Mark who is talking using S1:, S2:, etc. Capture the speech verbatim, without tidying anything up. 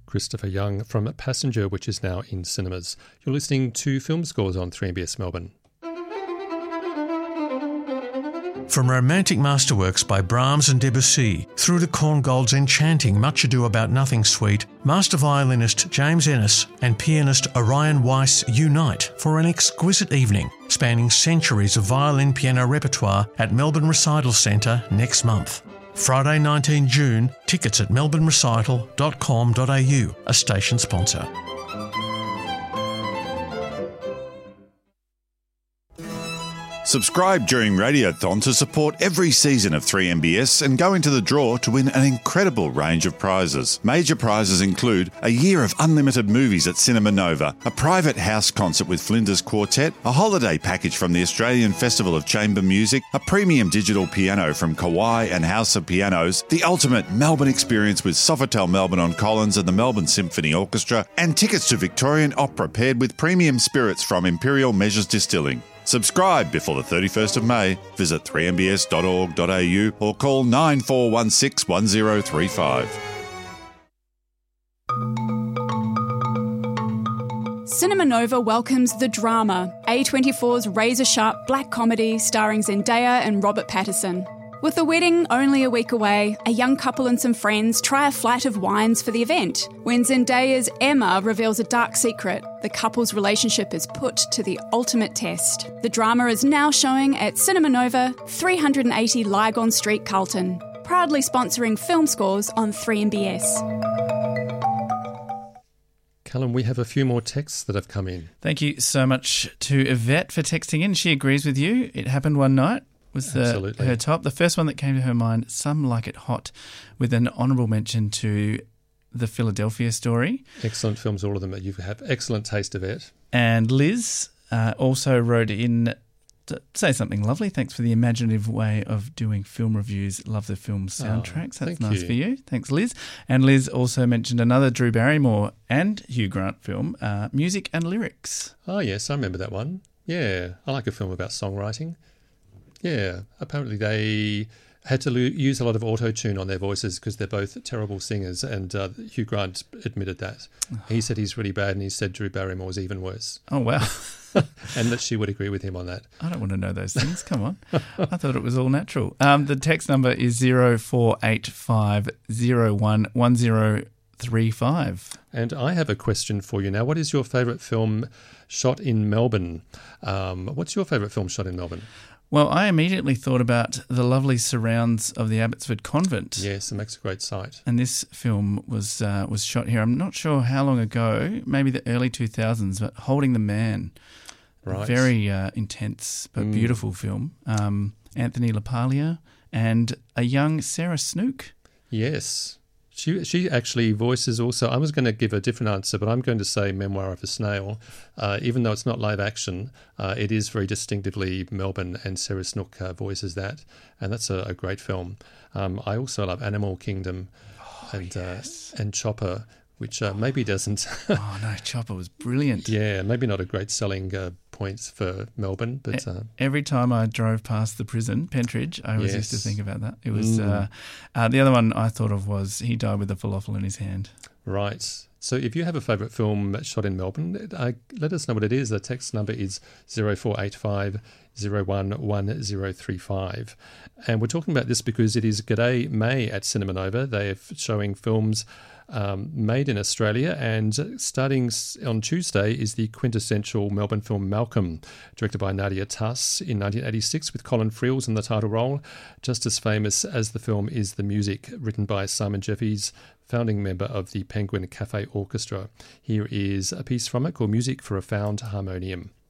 S1: Christopher Young from Passenger, which is now in cinemas. You're listening to Film Scores on three M B S Melbourne.
S2: From romantic masterworks by Brahms and Debussy through to Korngold's enchanting Much Ado About Nothing suite, master violinist James Ennis and pianist Orion Weiss unite for an exquisite evening spanning centuries of violin-piano repertoire at Melbourne Recital Centre next month. Friday the nineteenth of June, tickets at melbourne recital dot com dot a u, a station sponsor.
S3: Subscribe during Radiothon to support every season of three M B S and go into the draw to win an incredible range of prizes. Major prizes include a year of unlimited movies at Cinema Nova, a private house concert with Flinders Quartet, a holiday package from the Australian Festival of Chamber Music, a premium digital piano from Kawai and House of Pianos, the ultimate Melbourne experience with Sofitel Melbourne on Collins and the Melbourne Symphony Orchestra, and tickets to Victorian Opera paired with premium spirits from Imperial Measures Distilling. Subscribe before the thirty-first of May. Visit three m b s dot org dot a u or call nine four one six one zero three five.
S4: Cinema Nova welcomes The Drama, A twenty-four's razor-sharp black comedy starring Zendaya and Robert Pattinson. With the wedding only a week away, a young couple and some friends try a flight of wines for the event. When Zendaya's Emma reveals a dark secret, the couple's relationship is put to the ultimate test. The Drama is now showing at Cinema Nova, three eighty Lygon Street, Carlton. Proudly sponsoring Film Scores on three M B S.
S1: Callum, we have a few more texts that have come in.
S5: Thank you so much to Yvette for texting in. She agrees with you. It happened one night. Was the, her top. The first one that came to her mind, Some Like It Hot, with an honourable mention to The Philadelphia Story.
S1: Excellent films, all of them. You have excellent taste of it.
S5: And Liz uh, also wrote in to say something lovely. Thanks for the imaginative way of doing film reviews. Love the film soundtracks.
S1: Oh,
S5: That's nice
S1: you.
S5: for you. Thanks, Liz. And Liz also mentioned another Drew Barrymore and Hugh Grant film, uh, Music and Lyrics.
S1: Oh, yes, I remember that one. Yeah, I like a film about songwriting. Yeah, apparently they had to lo- use a lot of auto-tune on their voices because they're both terrible singers, and uh, Hugh Grant admitted that. He said he's really bad, and he said Drew Barrymore's even worse.
S5: Oh, wow.
S1: And that she would agree with him on that.
S5: I don't want to know those things. Come on. I thought it was all natural. Um, the text number is zero four eight five zero one one zero three five.
S1: And I have a question for you now. What is your favourite film shot in Melbourne? Um, what's your favourite film shot in Melbourne?
S5: Well, I immediately thought about the lovely surrounds of the Abbotsford Convent.
S1: Yes, it makes a great site.
S5: And this film was uh, was shot here. I'm not sure how long ago, maybe the early two thousands, but Holding the Man.
S1: Right.
S5: Very uh, intense but mm. beautiful film. Um, Anthony LaPaglia and a young Sarah Snook.
S1: Yes. She she actually voices also, I was going to give a different answer, but I'm going to say Memoir of a Snail. Uh, even though it's not live action, uh, it is very distinctively Melbourne, and Sarah Snook uh, voices that. And that's a, a great film. Um, I also love Animal Kingdom
S5: oh,
S1: and
S5: yes.
S1: uh, and Chopper, which uh, maybe doesn't...
S5: oh, no, Chopper was brilliant.
S1: Yeah, maybe not a great selling uh, point for Melbourne, but... Uh,
S5: Every time I drove past the prison, Pentridge, I always
S1: yes.
S5: used to think about that. It was
S1: mm.
S5: uh, uh, the other one I thought of was He Died with a Falafel in His Hand.
S1: Right. So if you have a favourite film shot in Melbourne, uh, let us know what it is. The text number is zero four eight five zero one one zero three five. And we're talking about this because it is G'day May at Cinema Nova. They're showing films um, made in Australia, and starting on Tuesday is the quintessential Melbourne film Malcolm, directed by Nadia Tuss in nineteen eighty-six with Colin Friels in the title role. Just as famous as the film is the music, written by Simon Jefferies, founding member of the Penguin Cafe Orchestra. Here is a piece from it called Music for a Found Harmonium.